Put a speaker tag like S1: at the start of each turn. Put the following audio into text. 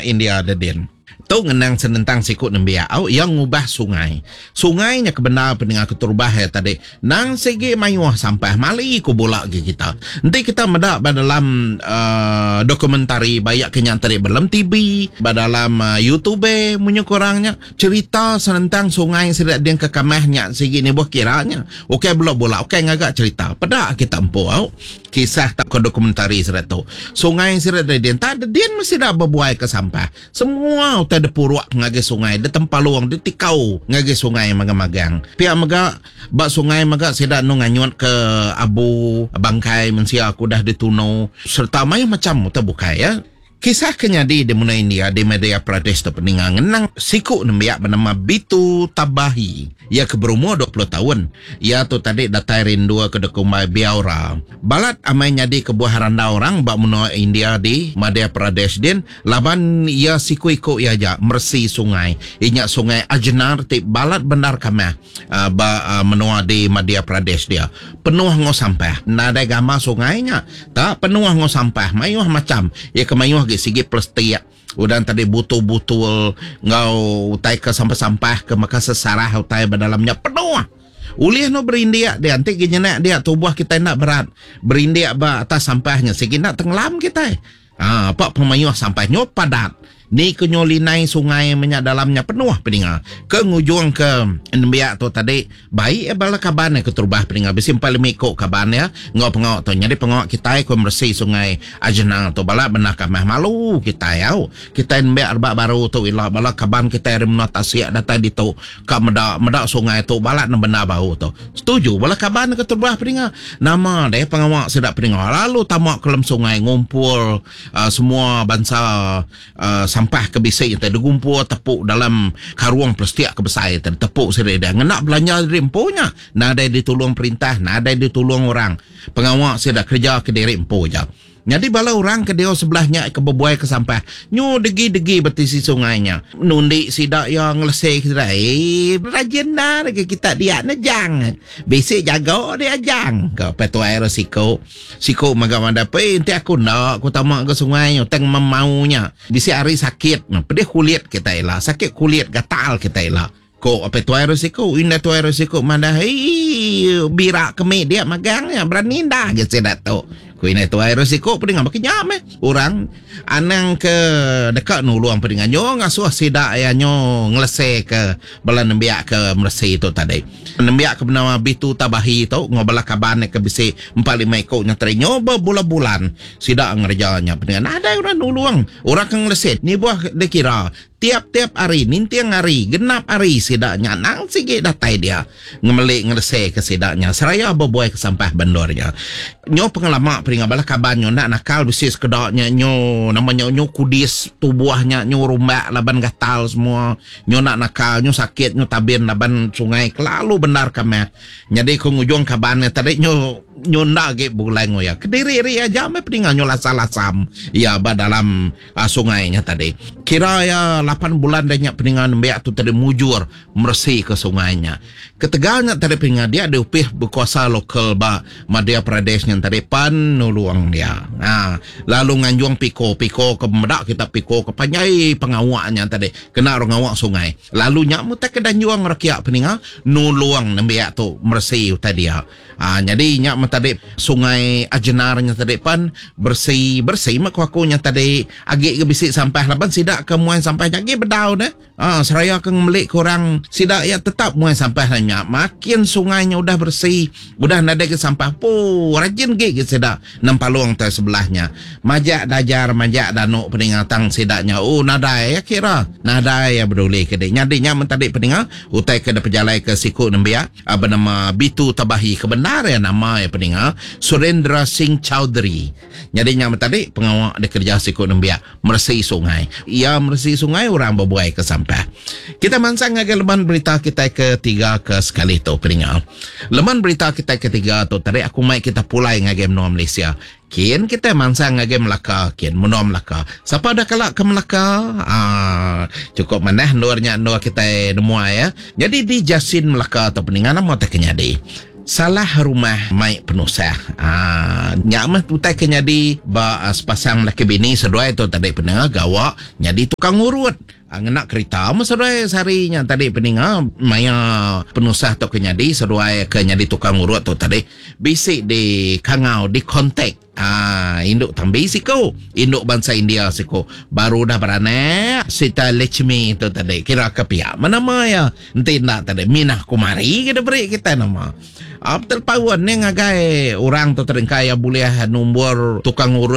S1: India ada din. Tu ngenang senentang sikut nembia au yang ngubah sungai. Sungainya kebenar pendengar keturbah ya tadi. Nang segi mayuah sampah mali ku bolak ke kita. Nanti kita medak dalam dokumentari banyak kenyan tadi dalam TV, dalam YouTube punya kurangnya cerita senentang sungai sedak dia ke kamahnya segi ni buah kiranya. Okey bolak bolak okey ngagak cerita. Pedak kita empu au. Kisah tak ke dokumentari sedak tu. Sungai sedak dia tak ada dia mesti dah berbuai ke sampah. Semua ada puruak ngage sungai de tempaluang de tikau ngage sungai magang-magang pihak maga bak sungai maga sedak no nganyut ke abu bangkai mensia aku dah dituno serta macam terbuka ya. Kisah kenyadi di Muna India di Madhya Pradesh tu peningan ngenang siku nembiak bernama Bitu Tabahi. Ia keberumur 20 tahun. Ia tu tadi datai rindu ke dekumai Biaura. Balat amai nyadi kebuah randa orang bak Muna India di Madhya Pradesh din laban ia siku iko ia aja mersi sungai. Inya sungai Ajnar ti balat benar kamah menua di Madhya Pradesh dia. Penuh ngo sampah. Nada gama sungainya. Tak penuh ngo sampah. Mayuh macam. Ia kemayuh sigi plastik udan tadi butul-butul ngau utai ke sampah-sampah ke maka sesarah utai berdalamnya penuh ulih no berindia dia nanti gini dia tubuh kita nak berat berindia ba atas sampahnya segi nak tenggelam kita apa pemayuh sampahnya padat ni kenyolinai sungai minyak dalamnya penuh peninga ke ngujung ke nembiak tu tadi baik bala kaban ke turbah peninga besim paling mikok kaban ya ngau pengawak tu jadi pengawak kita ko bersih sungai Ajnang tu bala benar kamah malu kita ya kita nembiak arbak baru tu ilah bala kaban kita remna tasya data di tu ka medak sungai tu bala benar bau tu setuju bala kaban ke turbah peninga nama deh pengawak sedap peninga lalu tamak kelam sungai ngumpul semua bangsa sampah kebisik yang tadi gumpul tepuk dalam karuang plastik kebesar yang tadi tepuk sereda ngenak belanja dari empunya nadai ditolong perintah nadai ditolong orang pengawak saya dah kerja ke diri empu je jadi bala orang ke dia sebelahnya ke berbuai ke sampah nyu degi-degi betisi sungainya nundi sidak yang ngelesek sidak rajin dah kita dia nejang besok jaga dia jang ke petu air siko maga-maga pe nanti aku nak aku tamak ke sungai teng memaunya bisi hari sakit pedih kulit kita elah sakit kulit gatal kita elah ko apa tu air risiko indah tu air risiko mana birak kemik dia magangnya berani dah gitu dak tu ko indah tu air risiko peding makin nyame orang anang ke dekat nu luang peding nyo ngasuh sidak ya nyo ngelese ke bala nembiak ke mersi tu tadi nembiak ke bernama Bitu Tabahi tu ngobala kaban ke bisi 45 ekor nya terinyo bulan-bulan sidak ngerjanya peding ada orang nu luang orang ke ngelese ni buah dekira tiap-tiap hari, nintiang hari, genap hari sidaknya nang sige datai dia ngemelik ngerese ke sidaknya seraya berbuai ke sampah bandornya nyo pengalaman peringat bala kaban nyo nak nakal bisis kedaknya nyo namanya nyo kudis tubuhnya nyo rumbak laban gatal semua nyo nak nakal nyo sakit nyo tabir laban sungai kelalu benar kameh jadi kengujung kabannya tadi nyo nak ke bulai ngoya kediri ri aja me peringat nyo lasam ya ba dalam sungainya tadi kira ya 8 bulan dah nyak peningan biak tu tadi mujur mersih ke sungainya ketegalnya tadi peningan dia ada upih berkuasa lokal ba Madhya Pradesh yang tadi pan nuluang dia lalu nganjuang piko ke medak kita piko ke panjai pengawaknya tadi kena orang awak sungai lalu nyak mutak ke danjuang rakyat peningan nuluang biak tu mersih tadi jadi nyak tadi sungai Ajnarnya tadi pan bersih mak akunya tadi agak ke bisik sampah laban sidak ke muai sampah lagi bedau dah seraya ke melik korang sidak ya tetap muai sampah hanya makin sungainya udah bersih udah nada ke sampah rajin ke sidak nampaluang ter sebelahnya majak dajar majak danuk peningatang sidaknya nada ya kira nada ya berduli ke dia nyadinya mentadi peningat utai ke pejalai ke siku nembia bernama Bitu Tabahi kebenar ya nama ya peningat Surendra Singh Chowdhury nyadinya mentadi pengawak di kerja siku nembia mersih sungai ia mersih sungai orang berbuai ke sampah kita mansang agak leman berita kita ketiga ke sekali tu peningat leman berita kita ketiga tu tadi aku mai kita pulai ngagem no Malaysia kian kita mansang ngagem Melaka kian menua Melaka siapa dah kalak ke Melaka cukup manah luarnya kita semua ya jadi di Jasin Melaka atau peningan nama tak kenyadi salah rumah mai penusah. Nyamah tu tak kenyadi sepasang laki bini seduai tu tadi pendengar gawak nyadi tukang urut. Nak kereta seduai seharinya tadi pendengar maya penusah tu kenyadi seduai kenyadi tukang urut tu tadi bisik di kangau di kontak. Induk tambi siko, induk bangsa India siko baru dah beranak Sita Lechmi tu tadi kira ke pihak mana maya nanti nak tadi Minah Kumari kita beri kita nama terpawan ni ngagai orang tu terengkai boleh nombor tukang urut